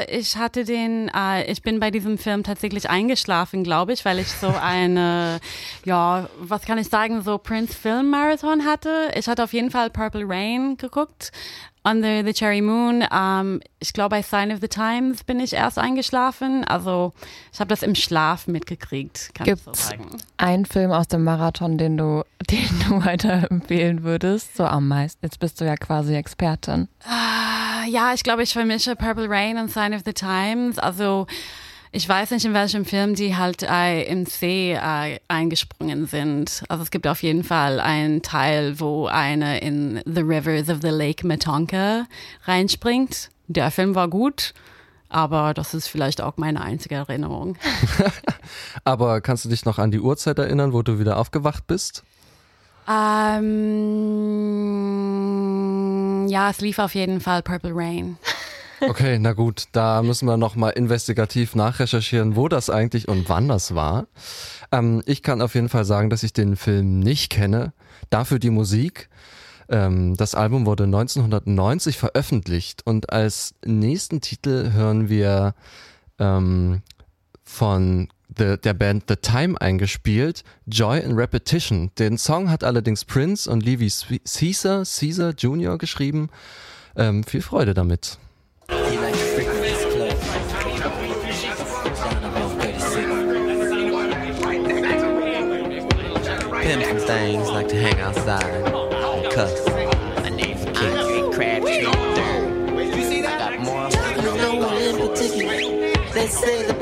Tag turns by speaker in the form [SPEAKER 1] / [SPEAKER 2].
[SPEAKER 1] ich bin bei diesem Film tatsächlich eingeschlafen, glaube ich, weil ich so was kann ich sagen, so Prince Film Marathon hatte. Ich hatte auf jeden Fall Purple Rain geguckt, Under the Cherry Moon. Ich glaube, bei Sign of the Times bin ich erst eingeschlafen. Also ich habe das im Schlaf mitgekriegt, kann ich so sagen.
[SPEAKER 2] Einen Film aus dem Marathon, den du weiterempfehlen würdest, so am meisten? Jetzt bist du ja quasi Expertin.
[SPEAKER 1] Ja, ich glaube, ich vermische Purple Rain und Sign of the Times. Also ich weiß nicht, in welchem Film die halt im See eingesprungen sind. Also es gibt auf jeden Fall einen Teil, wo eine in The Rivers of the Lake Minnetonka reinspringt. Der Film war gut, aber das ist vielleicht auch meine einzige Erinnerung.
[SPEAKER 3] Aber kannst du dich noch an die Uhrzeit erinnern, wo du wieder aufgewacht bist?
[SPEAKER 1] Ja, es lief auf jeden Fall Purple Rain.
[SPEAKER 3] Okay, na gut, da müssen wir nochmal investigativ nachrecherchieren, wo das eigentlich und wann das war. Ich kann auf jeden Fall sagen, dass ich den Film nicht kenne, dafür die Musik. Das Album wurde 1990 veröffentlicht und als nächsten Titel hören wir von der Band The Time eingespielt, Joy in Repetition. Den Song hat allerdings Prince und Levi Caesar Jr. geschrieben. Viel Freude damit.
[SPEAKER 4] Pimps and things like to hang outside, cuss. My name's King Crabtree III. You see that? I got more. No one in particular. They say the